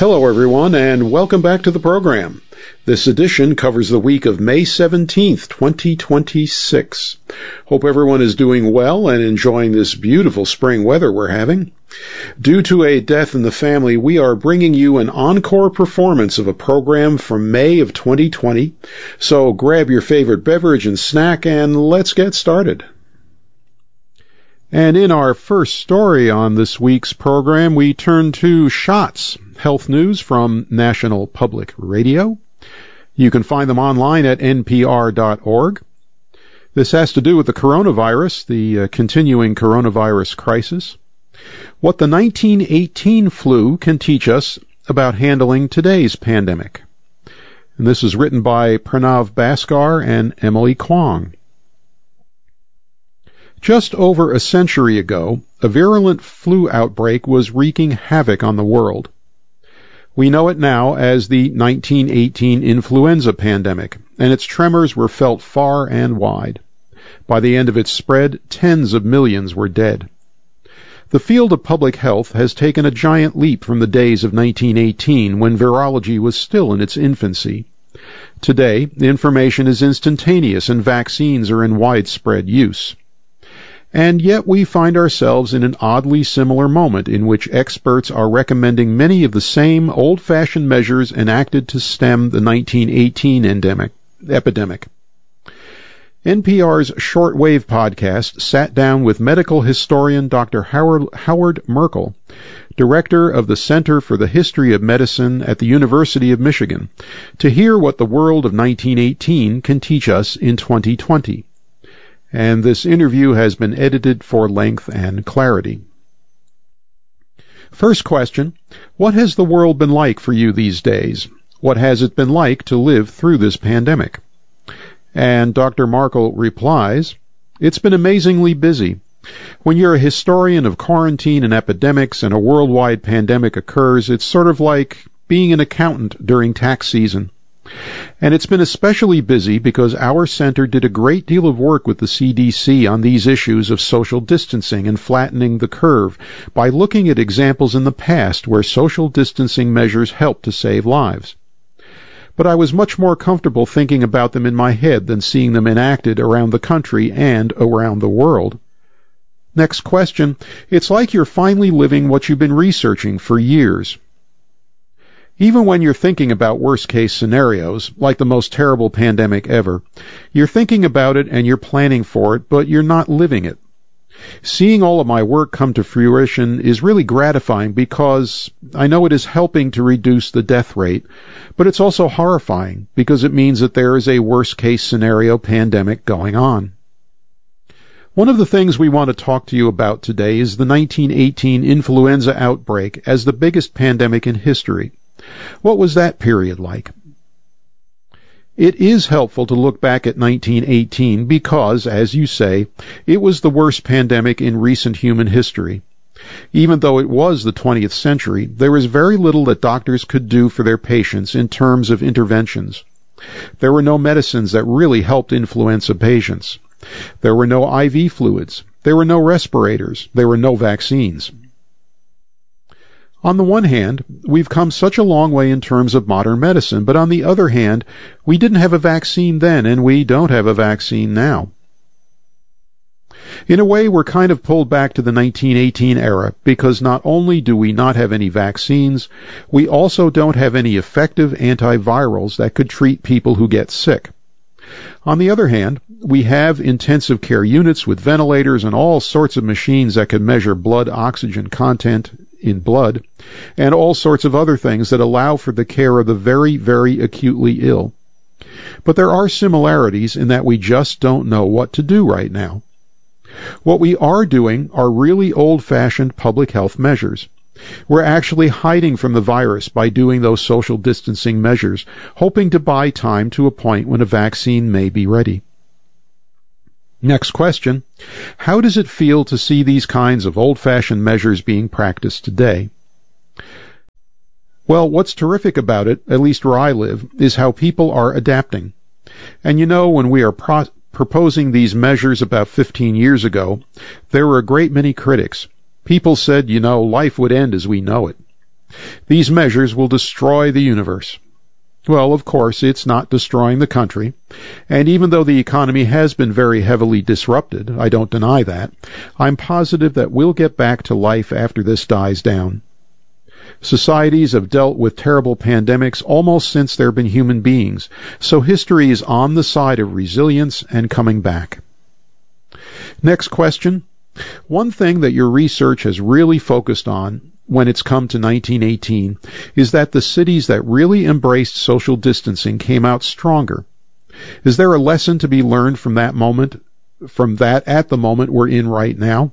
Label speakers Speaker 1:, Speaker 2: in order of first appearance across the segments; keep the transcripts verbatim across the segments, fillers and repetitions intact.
Speaker 1: Hello, everyone, and welcome back to the program. This edition covers the week of May seventeenth, twenty twenty-six. Hope everyone is doing well and enjoying this beautiful spring weather we're having. Due to a death in the family, we are bringing you an encore performance of a program from May of twenty twenty. So grab your favorite beverage and snack, and let's get started. And in our first story on this week's program, we turn to Shots, health news from National Public Radio. You can find them online at N P R dot org. This has to do with the coronavirus, the uh, continuing coronavirus crisis. What the nineteen eighteen flu can teach us about handling today's pandemic. And this is written by Pranav Bhaskar and Emily Kwong. Just over a century ago, a virulent flu outbreak was wreaking havoc on the world. We know it now as the nineteen eighteen influenza pandemic, and its tremors were felt far and wide. By the end of its spread, tens of millions were dead. The field of public health has taken a giant leap from the days of nineteen eighteen, when virology was still in its infancy. Today, the information is instantaneous and vaccines are in widespread use. And yet we find ourselves in an oddly similar moment in which experts are recommending many of the same old-fashioned measures enacted to stem the nineteen eighteen endemic, epidemic. N P R's Shortwave podcast sat down with medical historian Doctor Howard, Howard Merkel, director of the Center for the History of Medicine at the University of Michigan, to hear what the world of nineteen eighteen can teach us in twenty twenty. And this interview has been edited for length and clarity. First question, what has the world been like for you these days? What has it been like to live through this pandemic? And Doctor Merkel replies, it's been amazingly busy. When you're a historian of quarantine and epidemics and a worldwide pandemic occurs, it's sort of like being an accountant during tax season. And it's been especially busy because our center did a great deal of work with the C D C on these issues of social distancing and flattening the curve by looking at examples in the past where social distancing measures helped to save lives. But I was much more comfortable thinking about them in my head than seeing them enacted around the country and around the world. Next question, it's like you're finally living what you've been researching for years. Even when you're thinking about worst-case scenarios, like the most terrible pandemic ever, you're thinking about it and you're planning for it, but you're not living it. Seeing all of my work come to fruition is really gratifying because I know it is helping to reduce the death rate, but it's also horrifying because it means that there is a worst-case scenario pandemic going on. One of the things we want to talk to you about today is the nineteen eighteen influenza outbreak as the biggest pandemic in history. What was that period like? It is helpful to look back at nineteen eighteen because, as you say, it was the worst pandemic in recent human history. Even though it was the twentieth century, there was very little that doctors could do for their patients in terms of interventions. There were no medicines that really helped influenza patients. There were no I V fluids. There were no respirators. There were no vaccines. On the one hand, we've come such a long way in terms of modern medicine, but on the other hand, we didn't have a vaccine then, and we don't have a vaccine now. In a way, we're kind of pulled back to the nineteen eighteen era, because not only do we not have any vaccines, we also don't have any effective antivirals that could treat people who get sick. On the other hand, we have intensive care units with ventilators and all sorts of machines that can measure blood oxygen content in blood, and all sorts of other things that allow for the care of the very, very acutely ill. But there are similarities in that we just don't know what to do right now. What we are doing are really old-fashioned public health measures. We're actually hiding from the virus by doing those social distancing measures, hoping to buy time to a point when a vaccine may be ready. Next question. How does it feel to see these kinds of old-fashioned measures being practiced today? Well, what's terrific about it, at least where I live, is how people are adapting. And you know, when we are pro- proposing these measures about fifteen years ago, there were a great many critics. People said, you know, life would end as we know it. These measures will destroy the universe. Well, of course, it's not destroying the country, and even though the economy has been very heavily disrupted, I don't deny that, I'm positive that we'll get back to life after this dies down. Societies have dealt with terrible pandemics almost since there have been human beings, so history is on the side of resilience and coming back. Next question. One thing that your research has really focused on when it's come to nineteen eighteen is that the cities that really embraced social distancing came out stronger. Is there a lesson to be learned from that moment, from that at the moment we're in right now?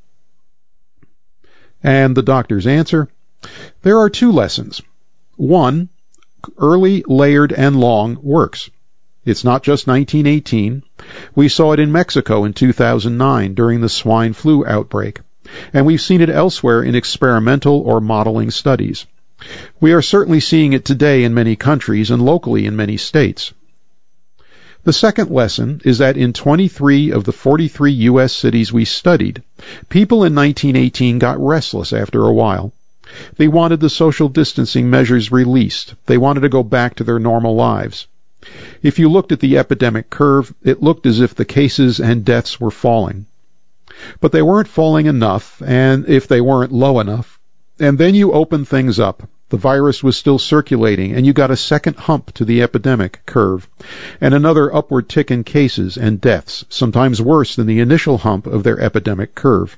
Speaker 1: And the doctor's answer, there are two lessons. One, early, layered, and long works. It's not just nineteen eighteen. We saw it in Mexico in two thousand nine during the swine flu outbreak, and we've seen it elsewhere in experimental or modeling studies. We are certainly seeing it today in many countries and locally in many states. The second lesson is that in twenty-three of the forty-three U S cities we studied, people in nineteen eighteen got restless after a while. They wanted the social distancing measures released. They wanted to go back to their normal lives. If you looked at the epidemic curve, it looked as if the cases and deaths were falling. But they weren't falling enough, and if they weren't low enough, and then you opened things up. The virus was still circulating, and you got a second hump to the epidemic curve, and another upward tick in cases and deaths, sometimes worse than the initial hump of their epidemic curve.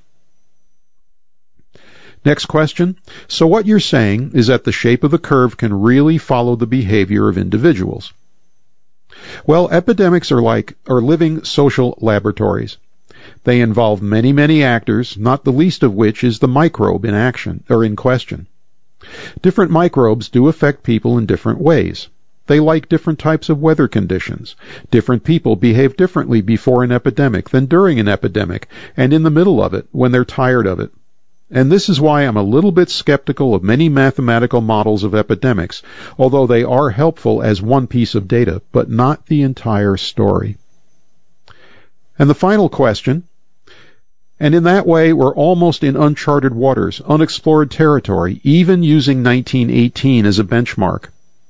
Speaker 1: Next question. So what you're saying is that the shape of the curve can really follow the behavior of individuals. Well, epidemics are like are living social laboratories. They involve many, many actors, not the least of which is the microbe in action or in question. Different microbes do affect people in different ways. They like different types of weather conditions. Different people behave differently before an epidemic than during an epidemic, and in the middle of it when they're tired of it. And this is why I'm a little bit skeptical of many mathematical models of epidemics, although they are helpful as one piece of data, but not the entire story. And the final question, and in that way we're almost in uncharted waters, unexplored territory, even using nineteen eighteen as a benchmark.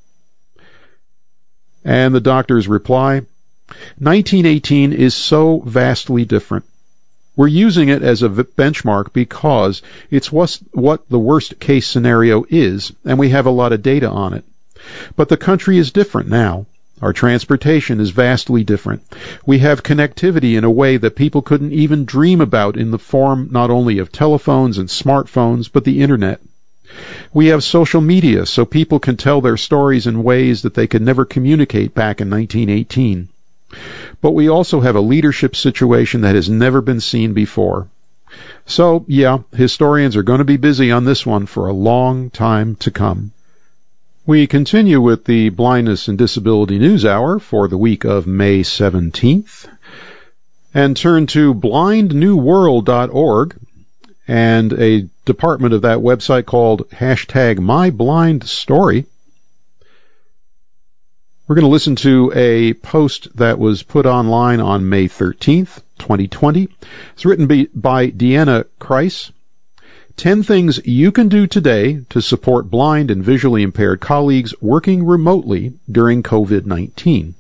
Speaker 1: And the doctor's reply, nineteen eighteen is so vastly different. We're using it as a benchmark because it's what the worst case scenario is, and we have a lot of data on it. But the country is different now. Our transportation is vastly different. We have connectivity in a way that people couldn't even dream about in the form not only of telephones and smartphones, but the internet. We have social media, so people can tell their stories in ways that they could never communicate back in nineteen eighteen. But we also have a leadership situation that has never been seen before. So, yeah, historians are going to be busy on this one for a long time to come. We continue with the Blindness and Disability News Hour for the week of May seventeenth, and turn to blind new world dot org and a department of that website called hashtag MyBlindStory. We're going to listen to a post that was put online on May thirteenth, twenty twenty. It's written by Deanna Kreis. Ten things you can do today to support blind and visually impaired colleagues working remotely during COVID nineteen.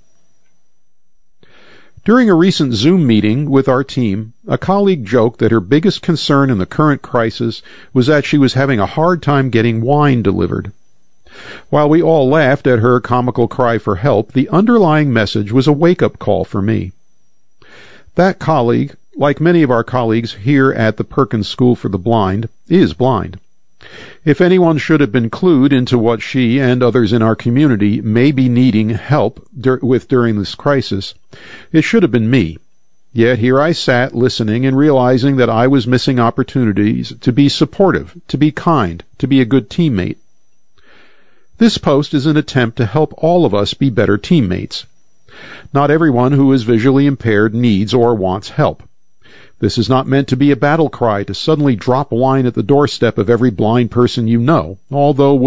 Speaker 1: During a recent Zoom meeting with our team, a colleague joked that her biggest concern in the current crisis was that she was having a hard time getting wine delivered. While we all laughed at her comical cry for help, the underlying message was a wake-up call for me. That colleague, like many of our colleagues here at the Perkins School for the Blind, is blind. If anyone should have been clued into what she and others in our community may be needing help dur- with during this crisis, it should have been me. Yet here I sat listening and realizing that I was missing opportunities to be supportive, to be kind, to be a good teammate. This post is an attempt to help all of us be better teammates. Not everyone who is visually impaired needs or wants help. This is not meant to be a battle cry to suddenly drop wine at the doorstep of every blind person you know, although